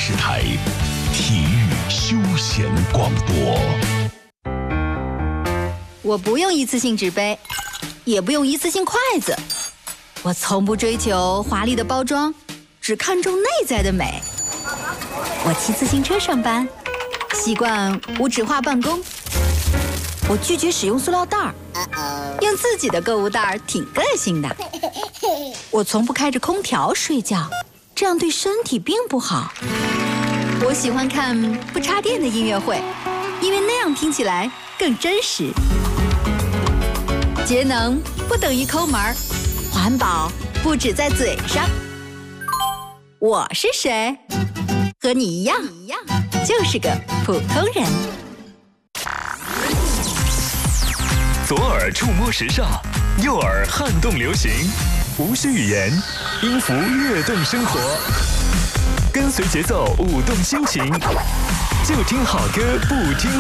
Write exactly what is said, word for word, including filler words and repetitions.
视台体育休闲广播。 我不用一次性纸杯，也不用一次性筷子，我从不追求华丽的包装，只看重内在的美。我骑自行车上班，习惯无纸化办公。我拒绝使用塑料袋儿，用自己的购物袋儿挺个性的。我从不开着空调睡觉，这样对身体并不好。我喜欢看不插电的音乐会，因为那样听起来更真实。节能不等于抠门儿，环保不止在嘴上。我是谁？和你一样，就是个普通人。 左耳触摸时尚，右耳撼动流行，无需语言，音符跃动生活，跟随节奏舞动心情，就听好歌不听